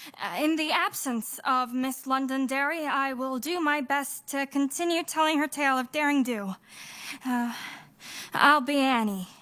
In the absence of Miss Londonderry, I will do my best to continue telling her tale of daring do. I'll be Annie.